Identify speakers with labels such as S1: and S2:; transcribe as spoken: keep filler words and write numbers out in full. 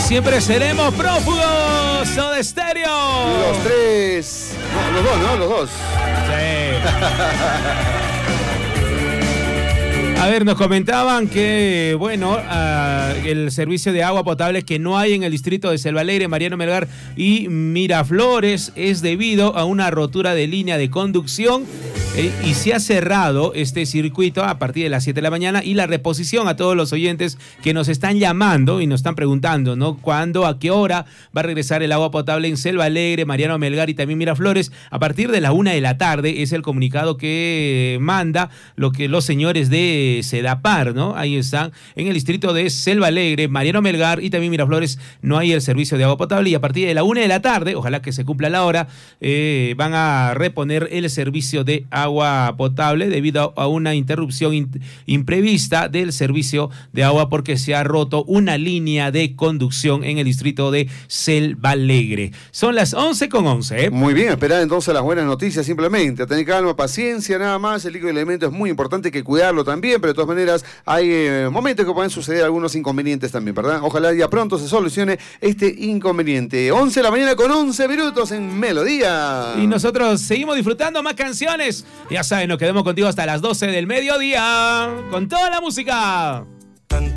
S1: siempre seremos prófugos. Soda Stereo.
S2: Los tres. No, los dos, ¿no? Los dos.
S1: Sí. A ver, nos comentaban que, bueno, uh, el servicio de agua potable que no hay en el distrito de Selva Alegre, Mariano Melgar y Miraflores es debido a una rotura de línea de conducción eh, y se ha cerrado este circuito a partir de las siete de la mañana y la reposición a todos los oyentes que nos están llamando y nos están preguntando, ¿no? ¿Cuándo, a qué hora va a regresar el agua potable en Selva Alegre, Mariano Melgar y también Miraflores? A partir de la una de la tarde es el comunicado que manda lo que los señores de Sedapar, ¿no? Ahí están, en el distrito de Selva Alegre, Mariano Melgar y también Miraflores no hay el servicio de agua potable y a partir de la una de la tarde, ojalá que se cumpla la hora, eh, van a reponer el servicio de agua potable debido a una interrupción in- imprevista del servicio de agua porque se ha roto una línea de conducción en el distrito de Selva Alegre. Son las once con once. ¿eh?
S2: Muy bien, esperar entonces las buenas noticias simplemente. Tener calma, paciencia, nada más. El líquido de elementos es muy importante, que cuidarlo también, pero de todas maneras hay eh, momentos que pueden suceder algunos inconvenientes también, ¿verdad? Ojalá ya pronto se solucione este inconveniente. once de la mañana con once minutos en Melodía.
S1: Y nosotros seguimos disfrutando más canciones. Ya saben, nos quedamos contigo hasta las doce del mediodía con toda la música.